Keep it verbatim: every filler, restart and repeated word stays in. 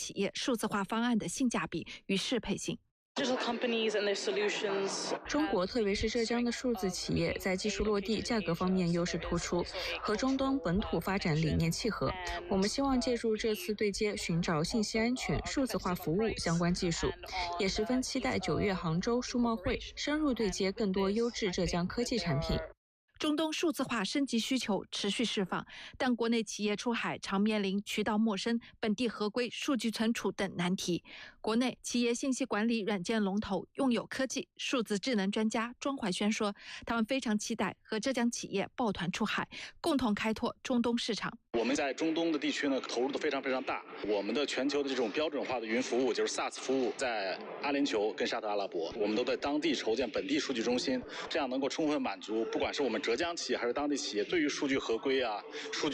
企业数字化方案的性价比与适配性。 中国，特别是浙江的数字企业在技术落地、价格方面优势突出，和中东本土发展理念契合。我们希望借助这次对接，寻找信息安全、数字化服务相关技术，也十分期待九月杭州数贸会深入对接更多优质浙江科技产品。 中东数字化升级需求持续释放，但国内企业出海常面临渠道陌生、本地合规、数据存储等难题。国内企业信息管理软件龙头用友科技数字智能专家庄怀轩说，他们非常期待和浙江企业抱团出海，共同开拓中东市场。 我们在中东的地区呢，投入的非常非常大。我们的全球的这种标准化的云服务，就是 SaaS 服务，在阿联酋跟沙特阿拉伯，我们都在当地筹建本地数据中心，这样能够充分满足，不管是我们浙江企业还是当地企业，对于数据合规啊、数据